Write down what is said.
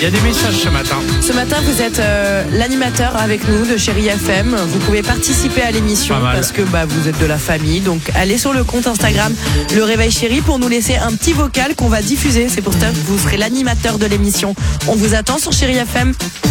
Il y a des messages ce matin. Ce matin, vous êtes l'animateur avec nous de Chérie FM. Vous pouvez participer à l'émission parce que vous êtes de la famille. Donc allez sur le compte Instagram Le Réveil Chérie pour nous laisser un petit vocal qu'on va diffuser. C'est pour ça que vous serez l'animateur de l'émission. On vous attend sur Chérie FM.